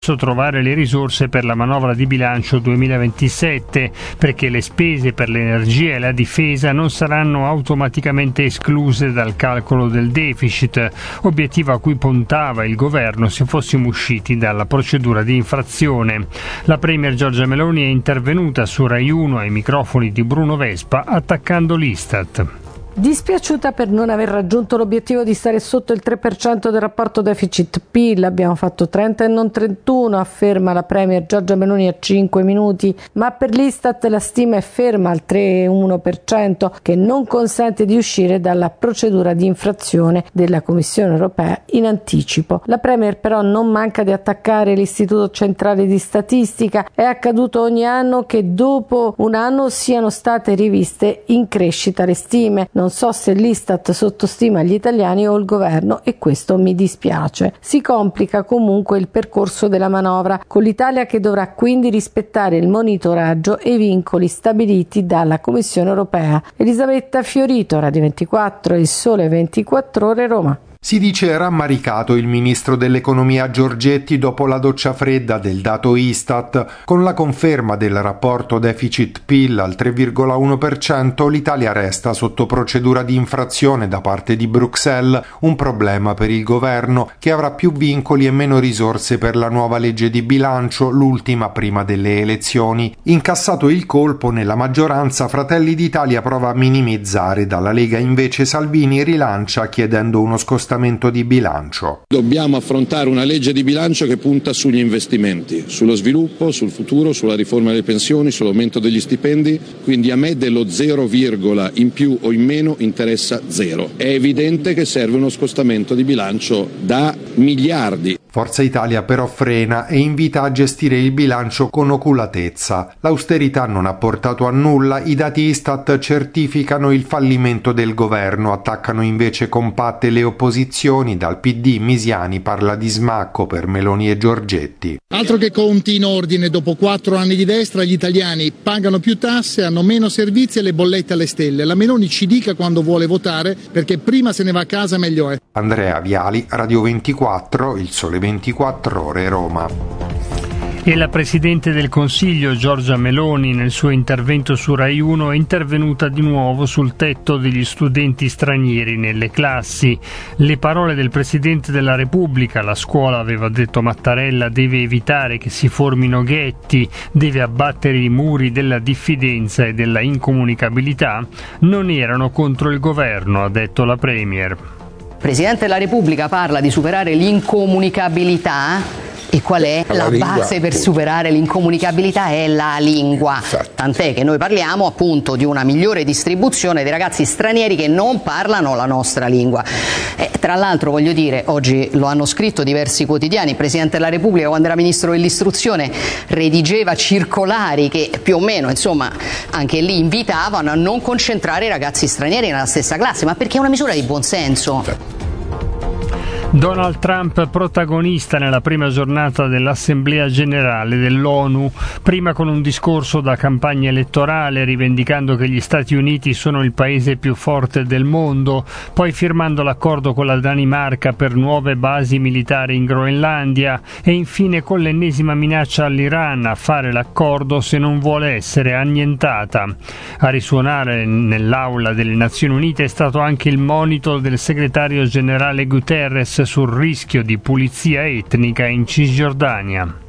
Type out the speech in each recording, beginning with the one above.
prezzo trovare le risorse per la manovra di bilancio 2027, perché le spese per l'energia e la difesa non saranno automaticamente escluse dal calcolo del deficit, obiettivo a cui puntava il governo se fossimo usciti dalla procedura di infrazione. La premier Giorgia Meloni è intervenuta su Rai 1 ai microfoni di Bruno Vespa attaccando l'Istat. Dispiaciuta per non aver raggiunto l'obiettivo di stare sotto il 3% del rapporto deficit-PIL, abbiamo fatto 30 e non 31, afferma la premier Giorgia Meloni a 5 minuti, ma per l'Istat la stima è ferma al 3,1% che non consente di uscire dalla procedura di infrazione della Commissione europea in anticipo. La premier però non manca di attaccare l'Istituto Centrale di Statistica. È accaduto ogni anno che dopo un anno siano state riviste in crescita le stime. Non so se l'Istat sottostima gli italiani o il governo e questo mi dispiace. Si complica comunque il percorso della manovra, con l'Italia che dovrà quindi rispettare il monitoraggio e i vincoli stabiliti dalla Commissione europea. Elisabetta Fiorito, Radio 24, Il Sole 24 Ore, Roma. Si dice rammaricato il ministro dell'economia Giorgetti dopo la doccia fredda del dato Istat. Con la conferma del rapporto deficit-PIL al 3,1%, l'Italia resta sotto procedura di infrazione da parte di Bruxelles, un problema per il governo che avrà più vincoli e meno risorse per la nuova legge di bilancio, l'ultima prima delle elezioni. Incassato il colpo, nella maggioranza Fratelli d'Italia prova a minimizzare, dalla Lega invece Salvini rilancia chiedendo uno scostamento di bilancio. Dobbiamo affrontare una legge di bilancio che punta sugli investimenti, sullo sviluppo, sul futuro, sulla riforma delle pensioni, sull'aumento degli stipendi, quindi a me dello 0, in più o in meno interessa zero. È evidente che serve uno scostamento di bilancio da miliardi. Forza Italia però frena e invita a gestire il bilancio con oculatezza. L'austerità non ha portato a nulla, i dati Istat certificano il fallimento del governo, attaccano invece compatte le opposizioni, dal PD Misiani parla di smacco per Meloni e Giorgetti. Altro che conti in ordine, dopo 4 anni di destra gli italiani pagano più tasse, hanno meno servizi e le bollette alle stelle. La Meloni ci dica quando vuole votare, perché prima se ne va a casa meglio è. Andrea Viali, Radio 24, Il Sole 24 Ore, Roma. E la Presidente del Consiglio Giorgia Meloni nel suo intervento su Rai 1 è intervenuta di nuovo sul tetto degli studenti stranieri nelle classi. Le parole del Presidente della Repubblica, la scuola, aveva detto Mattarella, deve evitare che si formino ghetti, deve abbattere i muri della diffidenza e della incomunicabilità, non erano contro il governo, ha detto la Premier. Il Presidente della Repubblica parla di superare l'incomunicabilità. E qual è la base per superare l'incomunicabilità? È la lingua. Tant'è che noi parliamo appunto di una migliore distribuzione dei ragazzi stranieri che non parlano la nostra lingua. Tra l'altro, voglio dire, oggi lo hanno scritto diversi quotidiani, il Presidente della Repubblica quando era Ministro dell'Istruzione redigeva circolari che più o meno, insomma, anche lì invitavano a non concentrare i ragazzi stranieri nella stessa classe, ma perché è una misura di buonsenso. Donald Trump protagonista nella prima giornata dell'Assemblea Generale dell'ONU, prima con un discorso da campagna elettorale rivendicando che gli Stati Uniti sono il paese più forte del mondo, poi firmando l'accordo con la Danimarca per nuove basi militari in Groenlandia e infine con l'ennesima minaccia all'Iran a fare l'accordo se non vuole essere annientata. A risuonare nell'aula delle Nazioni Unite è stato anche il monito del segretario generale Guterres sul rischio di pulizia etnica in Cisgiordania.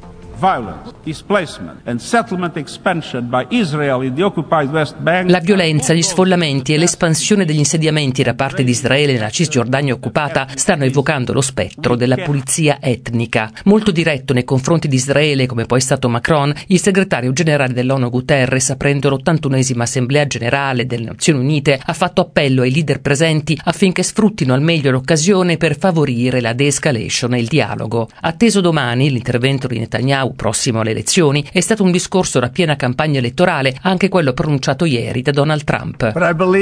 La violenza, gli sfollamenti e l'espansione degli insediamenti da parte di Israele nella Cisgiordania occupata stanno evocando lo spettro della pulizia etnica. Molto diretto nei confronti di Israele, come poi è stato Macron, il segretario generale dell'ONU Guterres, aprendo l'81esima Assemblea Generale delle Nazioni Unite, ha fatto appello ai leader presenti affinché sfruttino al meglio l'occasione per favorire la de-escalation e il dialogo. Atteso domani l'intervento di Netanyahu Netanyahu, prossimo alle elezioni, è stato un discorso da piena campagna elettorale, anche quello pronunciato ieri da Donald Trump.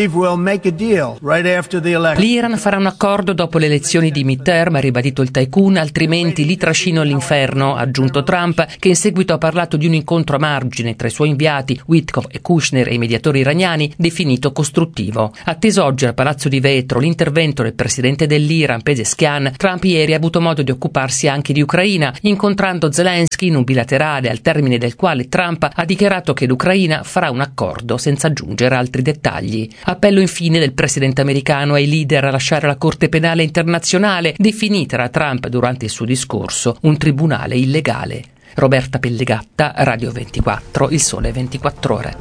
L'Iran farà un accordo dopo le elezioni di midterm, ha ribadito il tycoon, altrimenti li trascino all'inferno, ha aggiunto Trump, che in seguito ha parlato di un incontro a margine tra i suoi inviati Witkoff e Kushner e i mediatori iraniani, definito costruttivo. Atteso oggi al Palazzo di Vetro l'intervento del presidente dell'Iran Pezeshkian, Trump ieri ha avuto modo di occuparsi anche di Ucraina, incontrando Zelensky in un bilaterale al termine del quale Trump ha dichiarato che l'Ucraina farà un accordo senza aggiungere altri dettagli. Appello infine del presidente americano ai leader a lasciare la Corte Penale Internazionale, definita da Trump durante il suo discorso un tribunale illegale. Roberta Pellegatta, Radio 24, Il Sole 24 Ore.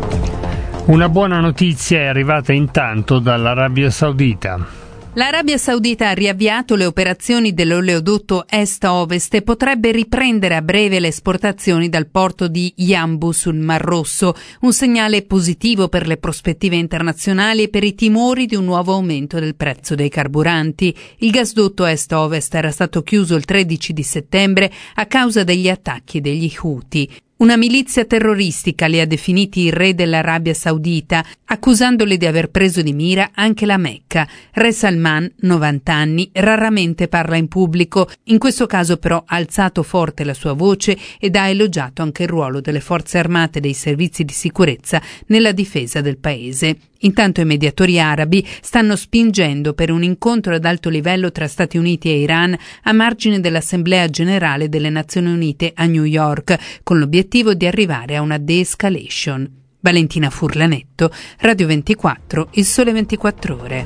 Una buona notizia è arrivata intanto dall'Arabia Saudita. L'Arabia Saudita ha riavviato le operazioni dell'oleodotto est-ovest e potrebbe riprendere a breve le esportazioni dal porto di Yanbu sul Mar Rosso, un segnale positivo per le prospettive internazionali e per i timori di un nuovo aumento del prezzo dei carburanti. Il gasdotto est-ovest era stato chiuso il 13 di settembre a causa degli attacchi degli Houthi. Una milizia terroristica li ha definiti il re dell'Arabia Saudita, accusandoli di aver preso di mira anche la Mecca. Re Salman, 90 anni, raramente parla in pubblico, in questo caso però ha alzato forte la sua voce ed ha elogiato anche il ruolo delle forze armate e dei servizi di sicurezza nella difesa del paese. Intanto i mediatori arabi stanno spingendo per un incontro ad alto livello tra Stati Uniti e Iran a margine dell'Assemblea Generale delle Nazioni Unite a New York, con l'obiettivo di arrivare a una de-escalation. Valentina Furlanetto, Radio 24, Il Sole 24 Ore.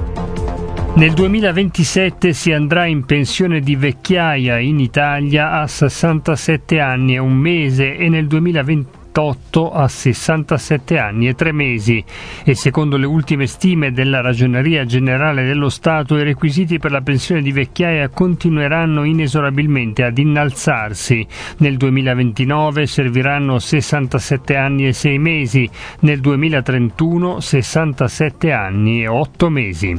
Nel 2027 si andrà in pensione di vecchiaia in Italia a 67 anni e un mese e nel 2028 a 67 anni e 3 mesi e secondo le ultime stime della Ragioneria Generale dello Stato i requisiti per la pensione di vecchiaia continueranno inesorabilmente ad innalzarsi. Nel 2029 serviranno 67 anni e 6 mesi, nel 2031 67 anni e 8 mesi.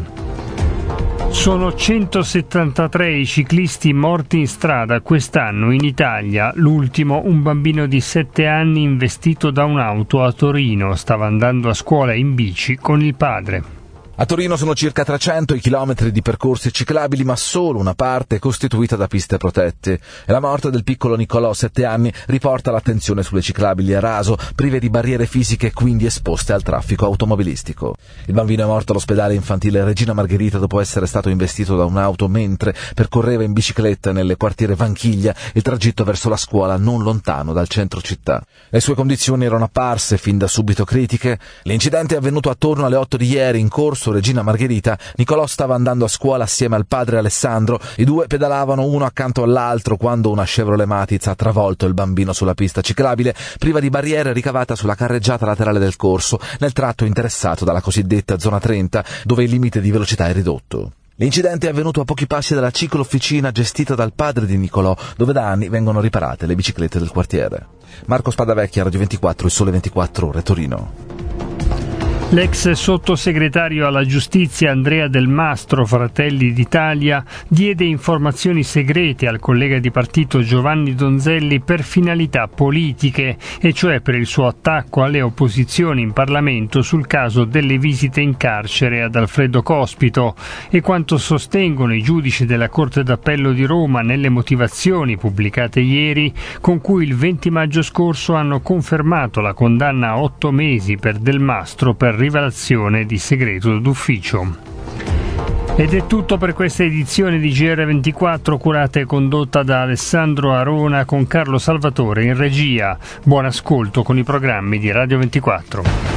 Sono 173 i ciclisti morti in strada quest'anno in Italia. L'ultimo, un bambino di 7 anni investito da un'auto a Torino. Stava andando a scuola in bici con il padre. A Torino sono circa 300 i chilometri di percorsi ciclabili, ma solo una parte è costituita da piste protette. E la morte del piccolo Nicolò, 7 anni, riporta l'attenzione sulle ciclabili a raso, prive di barriere fisiche e quindi esposte al traffico automobilistico. Il bambino è morto all'ospedale infantile Regina Margherita dopo essere stato investito da un'auto mentre percorreva in bicicletta nel quartiere Vanchiglia il tragitto verso la scuola non lontano dal centro città. Le sue condizioni erano apparse fin da subito critiche. L'incidente è avvenuto attorno alle 8 di ieri in corso Regina Margherita. Nicolò stava andando a scuola assieme al padre Alessandro. I due pedalavano uno accanto all'altro quando una Chevrolet Matiz ha travolto il bambino sulla pista ciclabile, priva di barriere ricavata sulla carreggiata laterale del corso, nel tratto interessato dalla cosiddetta zona 30, dove il limite di velocità è ridotto. L'incidente è avvenuto a pochi passi dalla ciclofficina gestita dal padre di Nicolò, dove da anni vengono riparate le biciclette del quartiere. Marco Spadavecchia, Radio 24, Il Sole 24 Ore, Torino. L'ex sottosegretario alla giustizia Andrea Del Mastro, Fratelli d'Italia, diede informazioni segrete al collega di partito Giovanni Donzelli per finalità politiche, e cioè per il suo attacco alle opposizioni in Parlamento sul caso delle visite in carcere ad Alfredo Cospito e quanto sostengono i giudici della Corte d'Appello di Roma nelle motivazioni pubblicate ieri, con cui il 20 maggio scorso hanno confermato la condanna a 8 mesi per Del Mastro per rivelazione di segreto d'ufficio. Ed è tutto per questa edizione di GR24, curata e condotta da Alessandro Arona con Carlo Salvatore in regia. Buon ascolto con i programmi di Radio 24.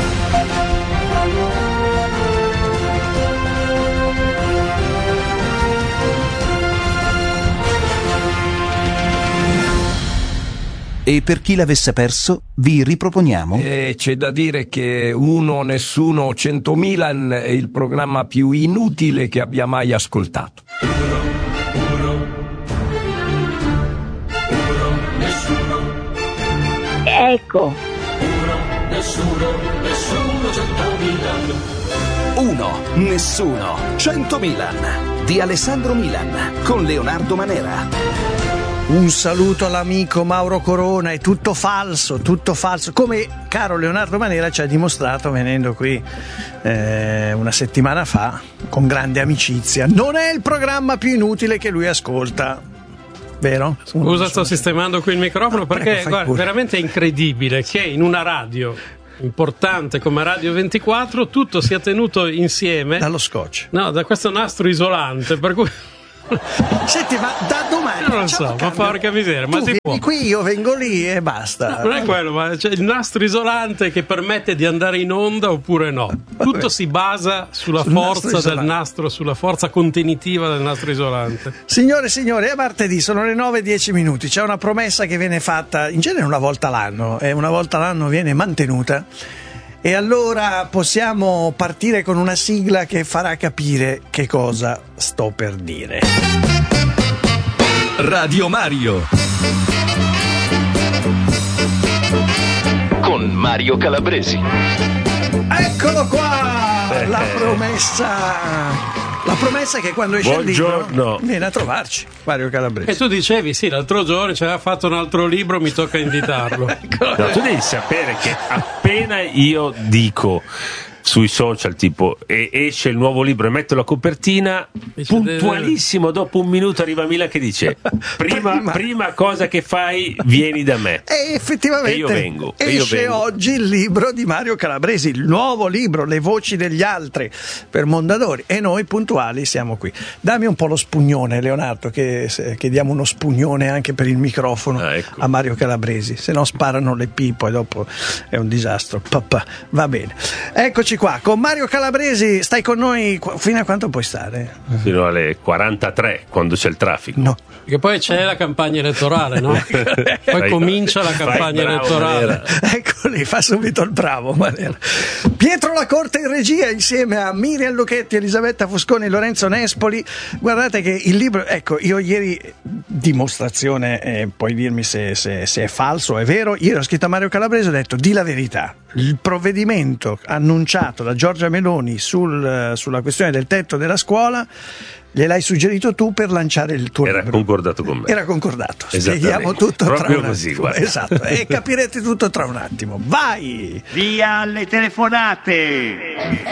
E per chi l'avesse perso, vi riproponiamo. C'è da dire che Uno, Nessuno, 100 Milan è il programma più inutile che abbia mai ascoltato. Uno, nessuno. Ecco. Nessuno, 100 Milan. Uno, Nessuno, 100 Milan. Di Alessandro Milan, con Leonardo Manera. Un saluto all'amico Mauro Corona, è tutto falso, come caro Leonardo Manera ci ha dimostrato venendo qui una settimana fa con grande amicizia. Non è il programma più inutile che lui ascolta, vero? Scusa, sto sistemando qui il microfono perché guarda, veramente è incredibile che in una radio importante come Radio 24 tutto sia tenuto insieme dallo scotch, no, da questo nastro isolante, per cui senti, ma da domani non lo so, ma porca miseria, ma si può. Qui io vengo lì e basta. No, non è quello, ma c'è il nastro isolante che permette di andare in onda oppure no. Tutto si basa sulla forza del nastro, sulla forza contenitiva del nastro isolante. Signore e signori, è martedì, sono le 9:10. C'è una promessa che viene fatta in genere una volta l'anno e una volta l'anno viene mantenuta. E allora possiamo partire con una sigla che farà capire che cosa sto per dire. Radio Mario con Mario Calabresi. Eccolo qua, la promessa è che quando esce il libro viene a trovarci Mario Calabresi. E tu dicevi sì, l'altro giorno ci aveva fatto un altro libro, mi tocca invitarlo. No, tu devi sapere che appena io dico sui social tipo esce il nuovo libro e metto la copertina, puntualissimo dopo un minuto arriva Mila che dice prima cosa che fai, vieni da me. E effettivamente e io vengo, esce oggi il libro di Mario Calabresi, il nuovo libro, Le voci degli altri, per Mondadori, e noi puntuali siamo qui. Dammi un po' lo spugnone, Leonardo, che diamo uno spugnone anche per il microfono a Mario Calabresi, se no sparano le pipo e dopo è un disastro. Va bene, eccoci qua con Mario Calabresi. Stai con noi fino a quanto puoi stare? Fino alle 43 quando c'è il traffico. No, che poi c'è la campagna elettorale, no? Poi comincia la campagna elettorale. Ecco lì, fa subito il bravo Manera. Pietro Lacorte in regia insieme a Miriam Lucchetti, Elisabetta Fusconi e Lorenzo Nespoli. Guardate che il libro, ecco, io ieri, dimostrazione, puoi dirmi se è falso o è vero, ieri ho scritto a Mario Calabresi, ho detto di la verità, il provvedimento annunciato da Giorgia Meloni sulla questione del tetto della scuola gliel'hai suggerito tu per lanciare il tuo libro. Era concordato con me. Era concordato. Spieghiamo tutto proprio tra un così, attimo. Esatto, e capirete tutto tra un attimo. Vai! Via alle telefonate!